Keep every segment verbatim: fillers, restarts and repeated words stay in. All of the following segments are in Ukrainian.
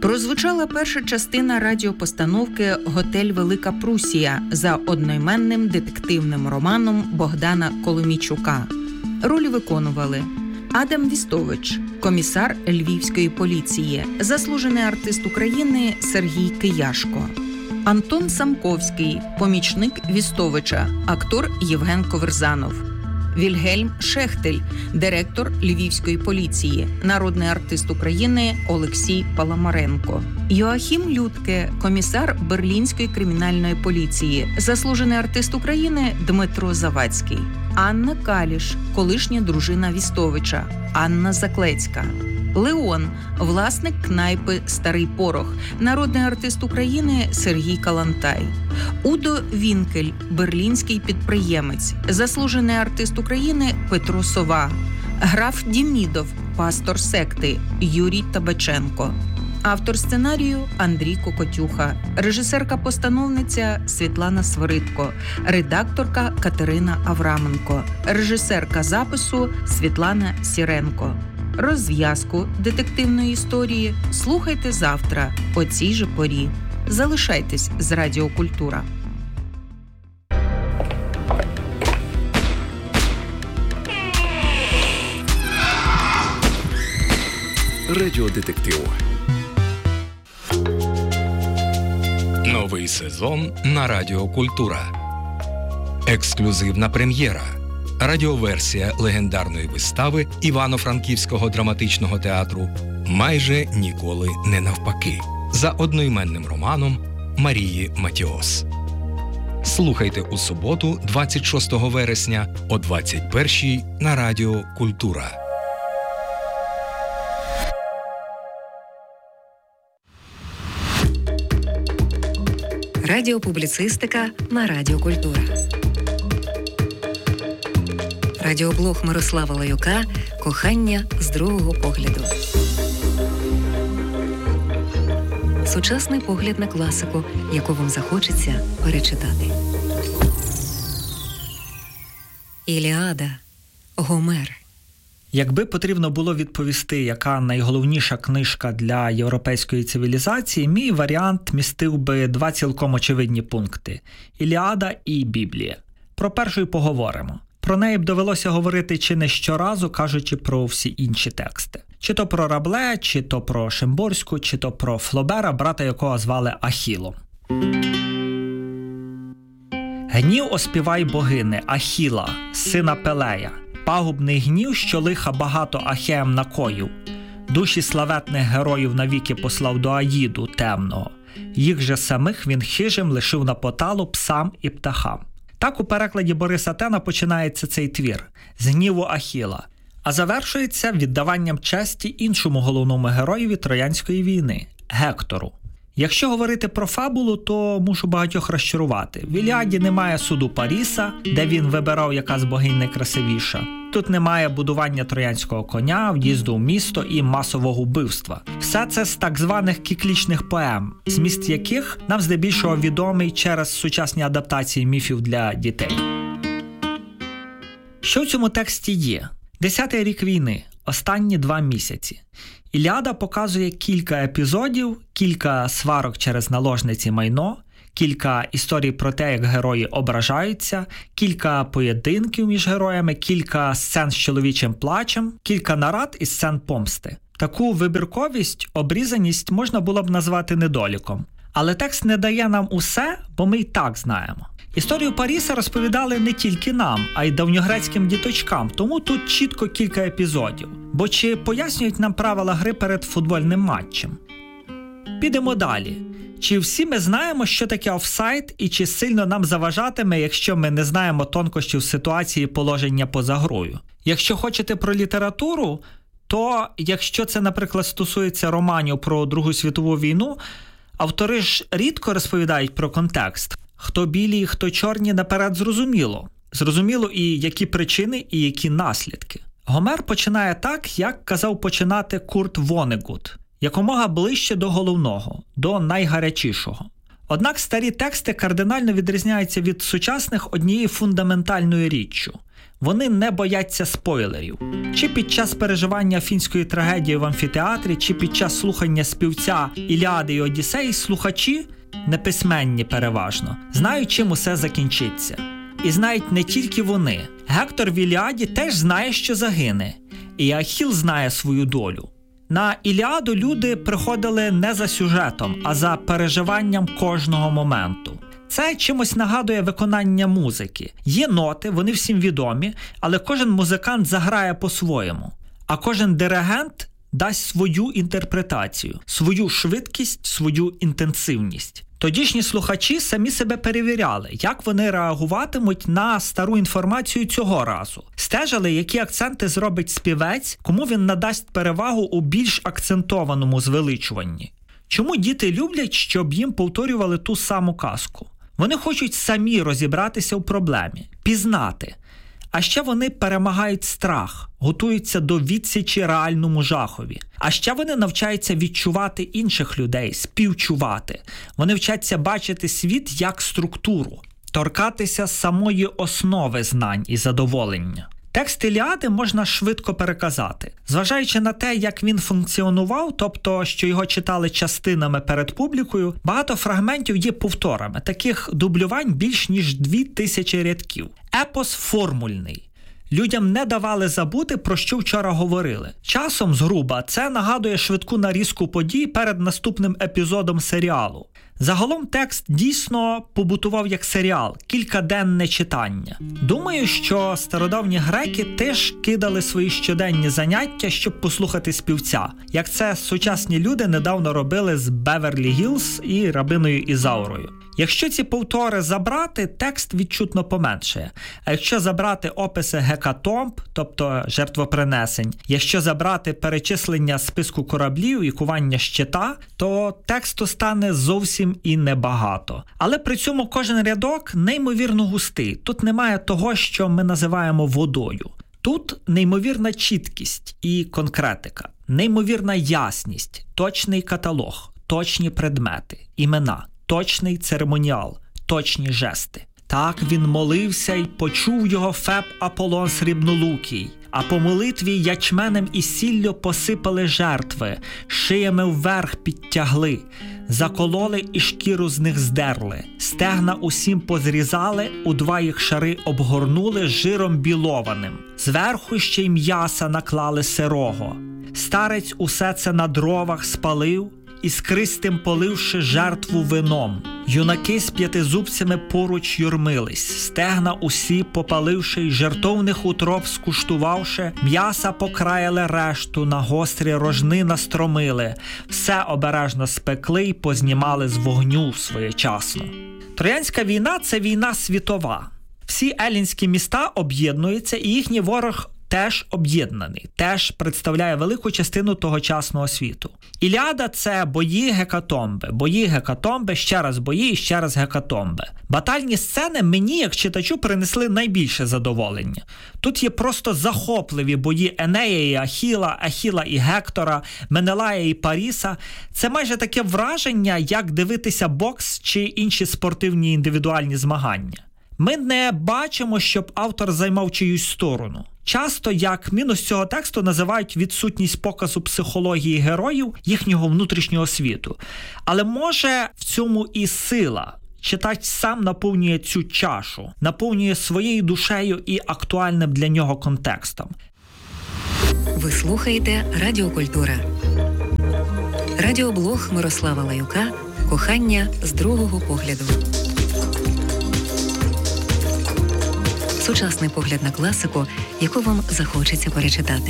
Прозвучала перша частина радіопостановки «Готель Велика Прусія» за одноіменним детективним романом Богдана Коломійчука. Ролі виконували Адам Вістович, комісар Львівської поліції, заслужений артист України Сергій Кияшко, Антон Самковський, помічник Вістовича, актор Євген Коверзанов, Вільгельм Шехтель, директор Львівської поліції, народний артист України Олексій Паламаренко, Йоахім Людке, комісар Берлінської кримінальної поліції, заслужений артист України Дмитро Завадський, Анна Каліш, колишня дружина Вістовича, Анна Заклецька, Леон, власник кнайпи «Старий Порох», народний артист України Сергій Калантай, Удо Вінкель, берлінський підприємець, заслужений артист України Петро Сова, граф Дімідов, пастор секти Юрій Табаченко, автор сценарію Андрій Кокотюха, режисерка-постановниця Світлана Свиридко, редакторка Катерина Авраменко, режисерка запису Світлана Сіренко. Розв'язку детективної історії слухайте завтра о цій же порі. Залишайтесь з Радіо Культура. Радіодетектив. Новий сезон на Радіо Культура. Ексклюзивна прем'єра. Радіоверсія легендарної вистави Івано-Франківського драматичного театру «Майже ніколи не навпаки» за одноіменним романом Марії Матіос. Слухайте у суботу, двадцять шостого вересня о двадцять першій на Радіо Культура. Радіопубліцистика на Радіо Культура. Радіоблог Мирослава Лаюка «Кохання з другого погляду». Сучасний погляд на класику, яку вам захочеться перечитати. Іліада. Гомер. Якби потрібно було відповісти, яка найголовніша книжка для європейської цивілізації, мій варіант містив би два цілком очевидні пункти – Іліада і Біблія. Про першу й поговоримо. Про неї б довелося говорити чи не щоразу, кажучи про всі інші тексти. Чи то про Рабле, чи то про Шимборську, чи то про Флобера, брата якого звали Ахілом. Гнів оспівай богини, Ахіла, сина Пелея. Пагубний гнів, що лиха багато Ахеям накоїв. Душі славетних героїв навіки послав до Аїду темного. Їх же самих він хижим лишив на поталу псам і птахам. Так у перекладі Бориса Тена починається цей твір з гніву Ахіла, а завершується віддаванням честі іншому головному героєві Троянської війни – Гектору. Якщо говорити про фабулу, то мушу багатьох розчарувати. В Іліаді немає суду Паріса, де він вибирав, яка з богинь найкрасивіша. Тут немає будування троянського коня, в'їзду в місто і масового вбивства. Все це з так званих кіклічних поем, зміст яких нам здебільшого відомий через сучасні адаптації міфів для дітей. Що в цьому тексті є? Десятий рік війни, останні два місяці. Іліада показує кілька епізодів, кілька сварок через наложниці майно, кілька історій про те, як герої ображаються, кілька поєдинків між героями, кілька сцен з чоловічим плачем, кілька нарад і сцен помсти. Таку вибірковість, обрізаність можна було б назвати недоліком. Але текст не дає нам усе, бо ми й так знаємо. Історію Паріса розповідали не тільки нам, а й давньогрецьким діточкам, тому тут чітко кілька епізодів. Бо чи пояснюють нам правила гри перед футбольним матчем? Підемо далі. Чи всі ми знаємо, що таке офсайд, і чи сильно нам заважатиме, якщо ми не знаємо тонкощів ситуації положення поза грою? Якщо хочете про літературу, то якщо це, наприклад, стосується романів про Другу світову війну, автори ж рідко розповідають про контекст. Хто білі, хто чорні, наперед зрозуміло. Зрозуміло і які причини, і які наслідки. Гомер починає так, як казав починати Курт Воннегут. Якомога ближче до головного, до найгарячішого. Однак старі тексти кардинально відрізняються від сучасних однією фундаментальною річчю. Вони не бояться спойлерів. Чи під час переживання фінської трагедії в амфітеатрі, чи під час слухання співця Іліади і Одіссеї, слухачі, неписьменні переважно, знають, чим усе закінчиться. І знають не тільки вони. Гектор в Іліаді теж знає, що загине. І Ахіл знає свою долю. На Іліаду люди приходили не за сюжетом, а за переживанням кожного моменту. Це чимось нагадує виконання музики. Є ноти, вони всім відомі, але кожен музикант заграє по-своєму. А кожен диригент дасть свою інтерпретацію, свою швидкість, свою інтенсивність. Тодішні слухачі самі себе перевіряли, як вони реагуватимуть на стару інформацію цього разу. Стежили, які акценти зробить співець, кому він надасть перевагу у більш акцентованому звеличуванні. Чому діти люблять, щоб їм повторювали ту саму казку? Вони хочуть самі розібратися у проблемі, пізнати. А ще вони перемагають страх, готуються до відсічі реальному жахові. А ще вони навчаються відчувати інших людей, співчувати. Вони вчаться бачити світ як структуру, торкатися самої основи знань і задоволення. Текст Іліади можна швидко переказати. Зважаючи на те, як він функціонував, тобто, що його читали частинами перед публікою, багато фрагментів є повторами. Таких дублювань більш ніж дві тисячі рядків. Епос формульний. Людям не давали забути, про що вчора говорили. Часом, згруба, це нагадує швидку нарізку подій перед наступним епізодом серіалу. Загалом текст дійсно побутував як серіал, кількаденне читання. Думаю, що стародавні греки теж кидали свої щоденні заняття, щоб послухати співця, як це сучасні люди недавно робили з Беверлі Гілз і Рабиною Ізаурою. Якщо ці повтори забрати, текст відчутно поменшає. А якщо забрати описи гекатомб, тобто жертвопринесень, якщо забрати перечислення списку кораблів і кування щита, то тексту стане зовсім і небагато. Але при цьому кожен рядок неймовірно густий. Тут немає того, що ми називаємо водою. Тут неймовірна чіткість і конкретика, неймовірна ясність, точний каталог, точні предмети, імена. Точний церемоніал, точні жести. Так він молився й почув його Феб Аполлон срібнолукий. А по молитві ячменем і сіллю посипали жертви, шиями вверх підтягли, закололи і шкіру з них здерли, стегна усім позрізали, у два їх шари обгорнули жиром білованим, зверху ще й м'яса наклали сирого. Старець усе це на дровах спалив, іскристим поливши жертву вином. Юнаки з п'ятизубцями поруч юрмились, стегна усі попаливши й жертовних утроб скуштувавши, м'яса покраяли решту, на гострі рожни настромили, все обережно спекли й познімали з вогню своєчасно. Троянська війна – це війна світова. Всі елінські міста об'єднуються, і їхній ворог теж об'єднаний, теж представляє велику частину тогочасного світу. Іліада – це бої гекатомби, бої гекатомби, ще раз бої і ще раз гекатомби. Батальні сцени мені, як читачу, принесли найбільше задоволення. Тут є просто захопливі бої Енея і Ахіла, Ахіла і Гектора, Менелая і Паріса. Це майже таке враження, як дивитися бокс чи інші спортивні індивідуальні змагання. Ми не бачимо, щоб автор займав чиюсь сторону. Часто, як мінус цього тексту, називають відсутність показу психології героїв, їхнього внутрішнього світу. Але може в цьому і сила. Читач сам наповнює цю чашу, наповнює своєю душею і актуальним для нього контекстом. Ви слухаєте Радіокультура. Радіоблог Мирослава Лаюка «Кохання з другого погляду». Сучасний погляд на класику, яку вам захочеться перечитати.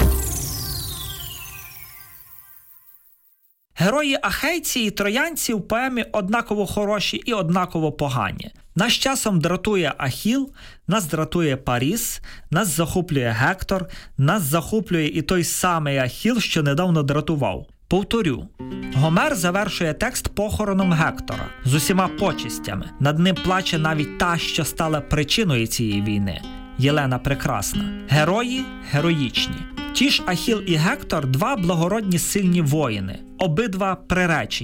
Герої ахейці і троянці в поемі однаково хороші і однаково погані. Нас часом дратує Ахіл, нас дратує Паріс, нас захоплює Гектор, нас захоплює і той самий Ахіл, що недавно дратував. Повторю, Гомер завершує текст похороном Гектора з усіма почестями. Над ним плаче навіть та, що стала причиною цієї війни – Єлена Прекрасна. Герої – героїчні. Ті ж Ахіл і Гектор – два благородні сильні воїни, обидва приречені.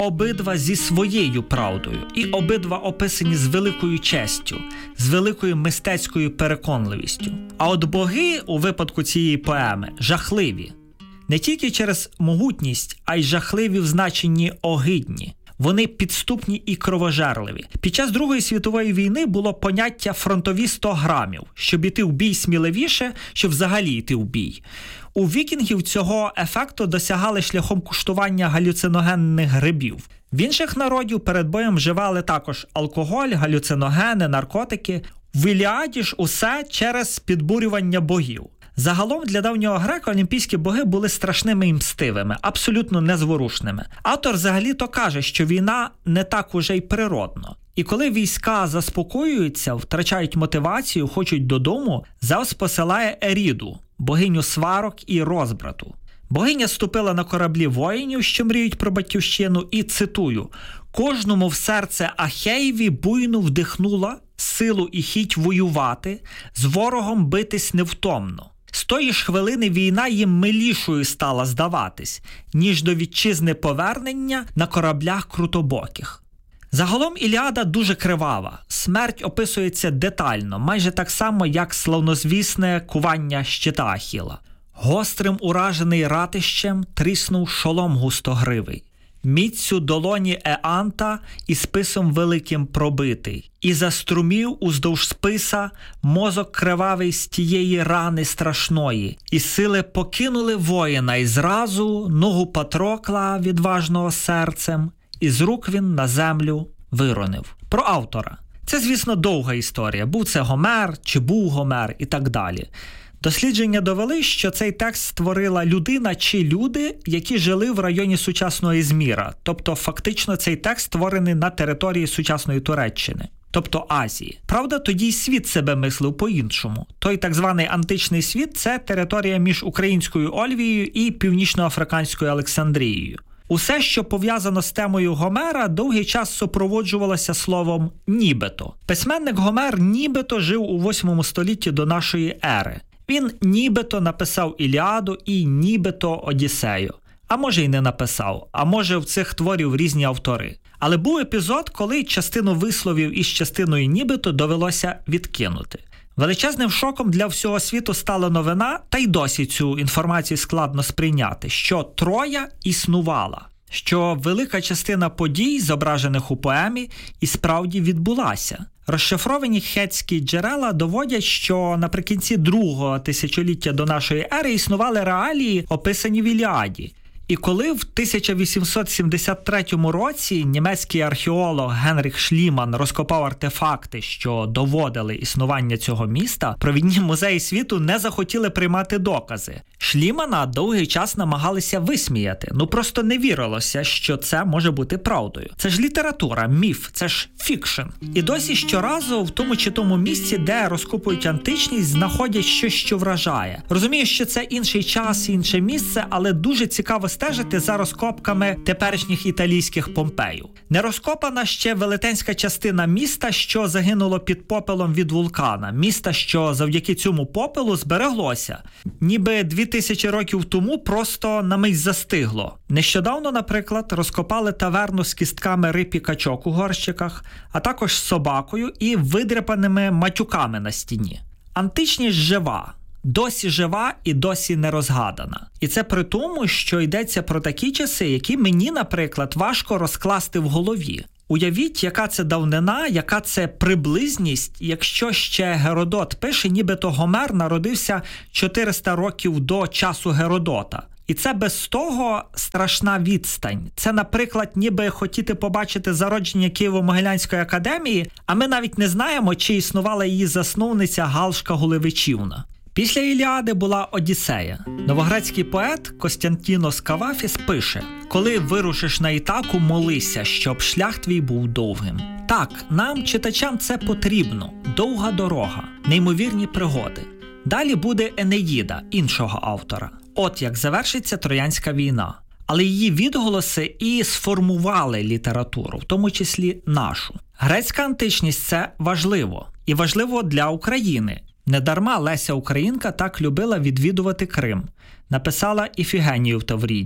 обидва зі своєю правдою, і обидва описані з великою честю, з великою мистецькою переконливістю. А от боги у випадку цієї поеми жахливі. Не тільки через могутність, а й жахливі в значенні огидні. Вони підступні і кровожерливі. Під час Другої світової війни було поняття фронтові сто грамів, щоб іти в бій сміливіше, щоб взагалі йти в бій. У вікінгів цього ефекту досягали шляхом куштування галюциногенних грибів. В інших народів перед боєм вживали також алкоголь, галюциногени, наркотики. В Іліаді ж усе через підбурювання богів. Загалом для давнього грека олімпійські боги були страшними і мстивими, абсолютно незворушними. Автор взагалі-то каже, що війна не так уже й природно. І коли війська заспокоюються, втрачають мотивацію, хочуть додому, Зевс посилає Еріду, богиню сварок і розбрату. Богиня ступила на кораблі воїнів, що мріють про батьківщину, і, цитую, «Кожному в серце Ахеєві буйну вдихнула силу і хіть воювати, з ворогом битись невтомно. З тої ж хвилини війна їм милішою стала здаватись, ніж до вітчизни повернення на кораблях крутобоких». Загалом Іліада дуже кривава. Смерть описується детально, майже так само, як славнозвісне кування щита Ахіла. Гострим уражений ратищем тріснув шолом густогривий. Міццю долоні Еанта і списом великим пробитий. І заструмів уздовж списа мозок кривавий з тієї рани страшної. І сили покинули воїна, і зразу ногу Патрокла відважного серцем, і з рук він на землю виронив. Про автора. Це, звісно, довга історія. Був це Гомер, чи був Гомер і так далі. Дослідження довели, що цей текст створила людина чи люди, які жили в районі сучасного Ізміра. Тобто, фактично, цей текст створений на території сучасної Туреччини, тобто Азії. Правда, тоді й світ себе мислив по-іншому. Той так званий античний світ – це територія між українською Ольвією і північноафриканською Олександрією. Усе, що пов'язано з темою Гомера, довгий час супроводжувалося словом «нібито». Письменник Гомер нібито жив у восьмому столітті до нашої ери. Він нібито написав Іліаду і нібито Одіссею. А може й не написав, а може в цих творів різні автори. Але був епізод, коли частину висловів із частиною нібито довелося відкинути. Величезним шоком для всього світу стала новина, та й досі цю інформацію складно сприйняти, що Троя існувала, що велика частина подій, зображених у поемі, і справді відбулася. Розшифровані хетські джерела доводять, що наприкінці другого тисячоліття до нашої ери існували реалії, описані в Іліаді. І коли в тисяча вісімсот сімдесят третьому році німецький археолог Генріх Шліман розкопав артефакти, що доводили існування цього міста, провідні музеї світу не захотіли приймати докази. Шлімана довгий час намагалися висміяти, ну просто не вірилося, що це може бути правдою. Це ж література, міф, це ж фікшн. І досі щоразу в тому чи тому місці, де розкопують античність, знаходять щось, що вражає. Розумію, що це інший час, інше місце, але дуже цікаво стежити за розкопками теперішніх італійських Помпеїв. Не розкопана ще велетенська частина міста, що загинуло під попелом від вулкана. Міста, що завдяки цьому попелу збереглося. Ніби дві тисячі років тому просто на мить застигло. Нещодавно, наприклад, розкопали таверну з кістками риб і качок у горщиках, а також з собакою і видряпаними матюками на стіні. Античність жива. Досі жива і досі не розгадана. І це при тому, що йдеться про такі часи, які мені, наприклад, важко розкласти в голові. Уявіть, яка це давнина, яка це приблизність, якщо ще Геродот пише, нібито Гомер народився чотириста років до часу Геродота. І це без того страшна відстань. Це, наприклад, ніби хотіти побачити зародження Києво-Могилянської академії, а ми навіть не знаємо, чи існувала її засновниця Галшка Гулевичівна. Після Іліади була Одіссея. Новогрецький поет Костянтінос Кавафіс пише: «Коли вирушиш на Ітаку, молися, щоб шлях твій був довгим». Так, нам, читачам, це потрібно. Довга дорога, неймовірні пригоди. Далі буде Енеїда, іншого автора. От як завершиться Троянська війна. Але її відголоси і сформували літературу, в тому числі нашу. Грецька античність – це важливо. І важливо для України. Недарма Леся Українка так любила відвідувати Крим. Написала Іфігенію в Тавріді.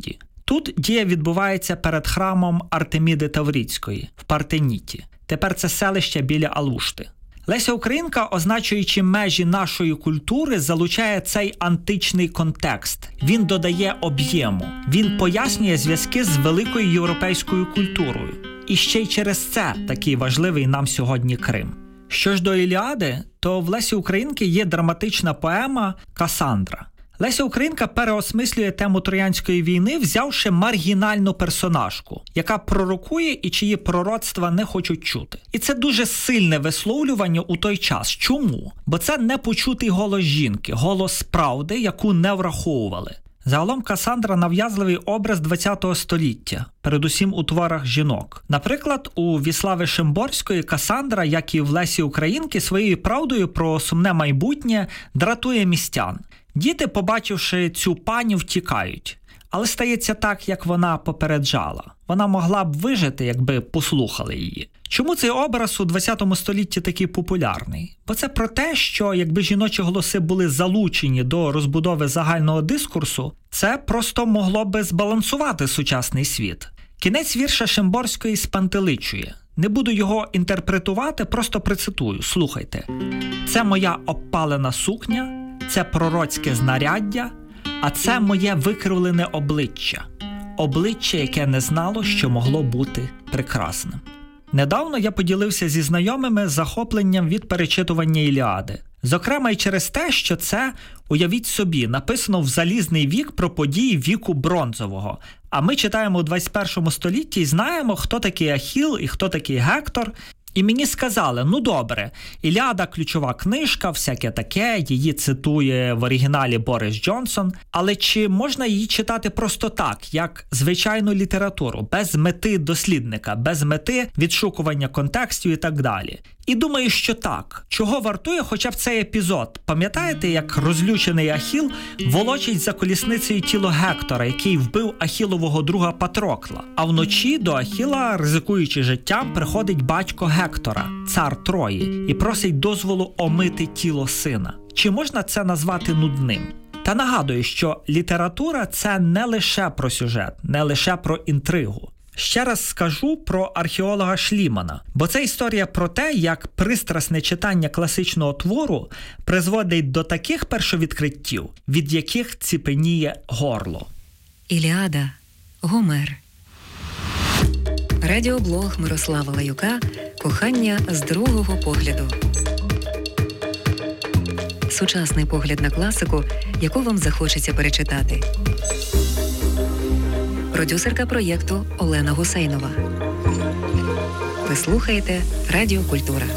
Тут дія відбувається перед храмом Артеміди Таврійської в Партеніті. Тепер це селище біля Алушти. Леся Українка, означуючи межі нашої культури, залучає цей античний контекст. Він додає об'єму. Він пояснює зв'язки з великою європейською культурою. І ще й через це такий важливий нам сьогодні Крим. Що ж до Іліади, то в Лесі Українки є драматична поема «Касандра». Леся Українка переосмислює тему Троянської війни, взявши маргінальну персонажку, яка пророкує і чиї пророцтва не хочуть чути. І це дуже сильне висловлювання у той час. Чому? Бо це непочутий голос жінки, голос правди, яку не враховували. Загалом Касандра – нав'язливий образ ХХ століття, передусім у творах жінок. Наприклад, у Віслави Шимборської Касандра, як і в Лесі Українки, своєю правдою про сумне майбутнє дратує містян. Діти, побачивши цю пані, втікають. Але стається так, як вона попереджала. Вона могла б вижити, якби послухали її. Чому цей образ у ХХ столітті такий популярний? Бо це про те, що якби жіночі голоси були залучені до розбудови загального дискурсу, це просто могло би збалансувати сучасний світ. Кінець вірша Шимборської спантеличує. Не буду його інтерпретувати, просто процитую. Слухайте. «Це моя обпалена сукня, це пророцьке знаряддя, а це моє викривлене обличчя. Обличчя, яке не знало, що могло бути прекрасним». Недавно я поділився зі знайомими захопленням від перечитування Іліади. Зокрема, і через те, що це, уявіть собі, написано в залізний вік про події віку бронзового. А ми читаємо у двадцять першому столітті і знаємо, хто такий Ахіл і хто такий Гектор. І мені сказали, ну добре, Іліада – ключова книжка, всяке таке, її цитує в оригіналі Борис Джонсон, але чи можна її читати просто так, як звичайну літературу, без мети дослідника, без мети відшукування контекстів і так далі? І думаю, що так. Чого вартує хоча б цей епізод? Пам'ятаєте, як розлючений Ахіл волочить за колісницею тіло Гектора, який вбив Ахілового друга Патрокла? А вночі до Ахіла, ризикуючи життям, приходить батько Гектора, цар Трої, і просить дозволу омити тіло сина. Чи можна це назвати нудним? Та нагадую, що література – це не лише про сюжет, не лише про інтригу. Ще раз скажу про археолога Шлімана, бо це історія про те, як пристрасне читання класичного твору призводить до таких першовідкриттів, від яких ціпеніє горло. Іліада. Гомер. Радіоблог Мирослава Лаюка «Кохання з другого погляду». Сучасний погляд на класику, яку вам захочеться перечитати. Продюсерка проєкту Олена Гусейнова. Ви слухаєте Радіо Культура.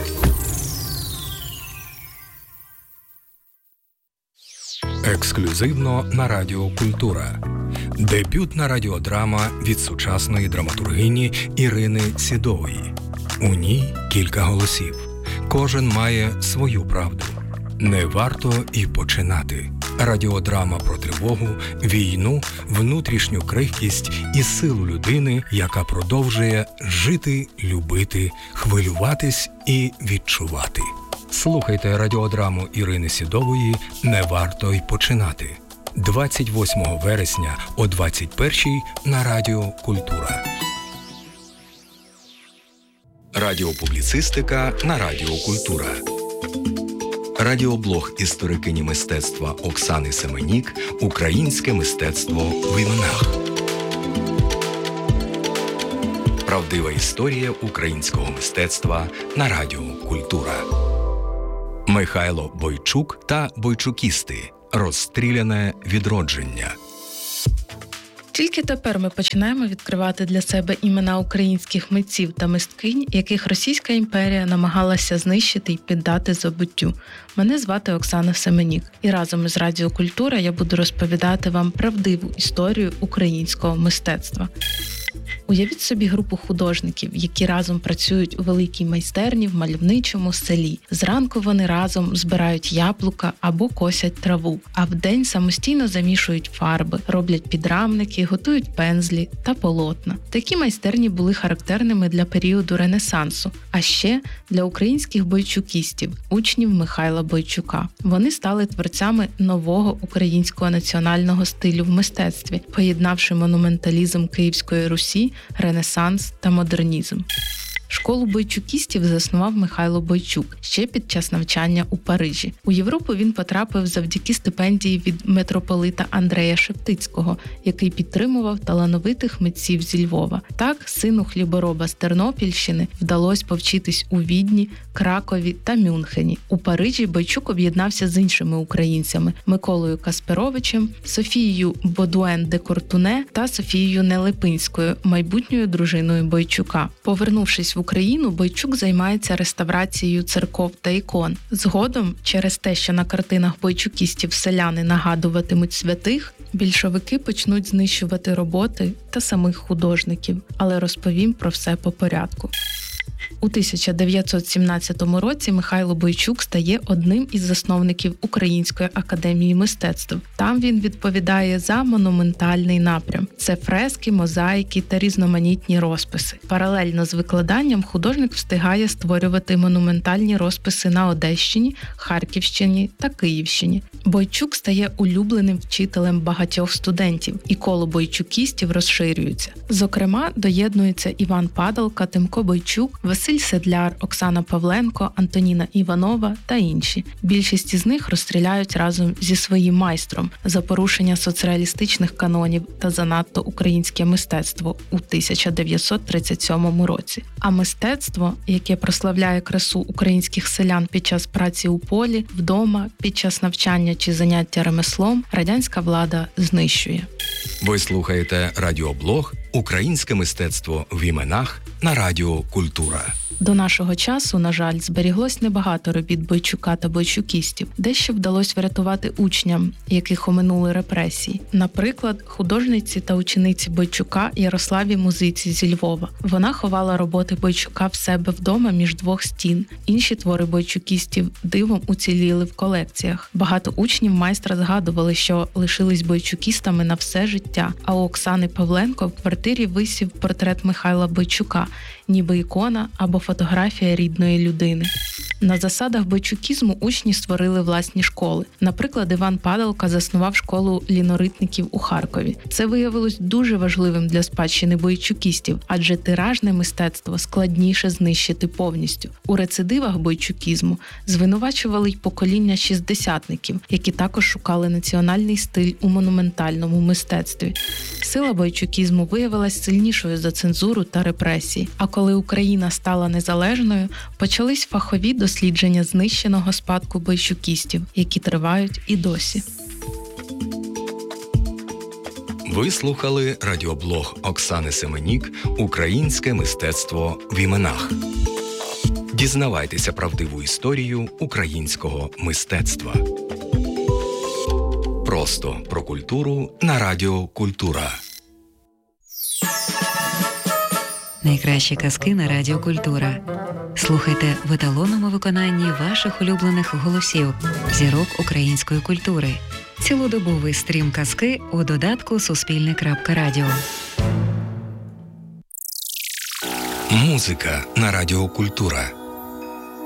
Ексклюзивно на Радіо Культура. Дебютна радіодрама від сучасної драматургині Ірини Сідової. У ній кілька голосів. Кожен має свою правду. Не варто і починати. Радіодрама про тривогу, війну, внутрішню крихкість і силу людини, яка продовжує жити, любити, хвилюватись і відчувати. Слухайте радіодраму Ірини Сідової «Не варто й починати» двадцять восьмого вересня о двадцять першій на Радіо Культура. Радіопубліцистика на Радіо Культура. Радіоблог історикині мистецтва Оксани Семенік «Українське мистецтво в іменах». Правдива історія українського мистецтва на Радіо Культура. Михайло Бойчук та бойчукісти. Розстріляне відродження. Тільки тепер ми починаємо відкривати для себе імена українських митців та мисткинь, яких Російська імперія намагалася знищити і піддати забуттю. Мене звати Оксана Семенік, і разом із Радіо Культура я буду розповідати вам правдиву історію українського мистецтва. Уявіть собі групу художників, які разом працюють у великій майстерні в мальовничому селі. Зранку вони разом збирають яблука або косять траву, а вдень самостійно замішують фарби, роблять підрамники, готують пензлі та полотна. Такі майстерні були характерними для періоду Ренесансу, а ще для українських бойчукістів, учнів Михайла Бойчука. Вони стали творцями нового українського національного стилю в мистецтві, поєднавши монументалізм Київської Русі, Ренесанс та модернізм. Школу бойчукістів заснував Михайло Бойчук ще під час навчання у Парижі. У Європу він потрапив завдяки стипендії від митрополита Андрея Шептицького, який підтримував талановитих митців зі Львова. Так, сину хлібороба з Тернопільщини вдалося повчитись у Відні, Кракові та Мюнхені. У Парижі Бойчук об'єднався з іншими українцями – Миколою Касперовичем, Софією Бодуен де Кортуне та Софією Нелепинською, майбутньою дружиною Бойчука. Повернувшись в Україну, Бойчук займається реставрацією церков та ікон. Згодом, через те, що на картинах бойчукістів селяни нагадуватимуть святих, більшовики почнуть знищувати роботи та самих художників. Але розповім про все по порядку. У тисяча дев'ятсот сімнадцятому році Михайло Бойчук стає одним із засновників Української академії мистецтв. Там він відповідає за монументальний напрям. Це фрески, мозаїки та різноманітні розписи. Паралельно з викладанням художник встигає створювати монументальні розписи на Одещині, Харківщині та Київщині. Бойчук стає улюбленим вчителем багатьох студентів, і коло бойчукістів розширюється. Зокрема, доєднуються Іван Падалка, Тимко Бойчук, Василь Седляр, Оксана Павленко, Антоніна Іванова та інші. Більшість із них розстріляють разом зі своїм майстром за порушення соцреалістичних канонів та занадто українське мистецтво у тисяча дев'ятсот тридцять сьомому році. А мистецтво, яке прославляє красу українських селян під час праці у полі, вдома, під час навчання чи заняття ремеслом, радянська влада знищує. Ви слухаєте радіоблог «Українське мистецтво в іменах» на Радіо Культура. До нашого часу, на жаль, зберіглось небагато робіт Бойчука та бойчукістів. Дещо вдалося врятувати учням, яких оминули репресії. Наприклад, художниці та учениці Бойчука Ярославі Музиці зі Львова. Вона ховала роботи Бойчука в себе вдома між двох стін. Інші твори бойчукістів дивом уціліли в колекціях. Багато учнів майстра згадували, що лишились бойчукістами на все життя. А у Оксани Павленко в квартирі висів портрет Михайла Бойчука, ніби ікона або фотографія рідної людини. На засадах бойчукізму учні створили власні школи. Наприклад, Іван Падалка заснував школу ліноритників у Харкові. Це виявилось дуже важливим для спадщини бойчукістів, адже тиражне мистецтво складніше знищити повністю. У рецидивах бойчукізму звинувачували й покоління шістдесятників, які також шукали національний стиль у монументальному мистецтві. Сила бойчукізму виявилась сильнішою за цензуру та репресії. А коли Україна стала незалежною, почались фахові дослідження знищеного спадку бойчукістів, які тривають і досі. Ви слухали радіоблог Оксани Семенік «Українське мистецтво в іменах». Дізнавайтеся правдиву історію українського мистецтва. Просто про культуру на Радіо Культура. Найкращі казки на Радіо Культура. Слухайте в еталонному виконанні ваших улюблених голосів, зірок української культури. Цілодобовий стрім казки у додатку Суспільне крапка радіо. Музика на Радіо Культура.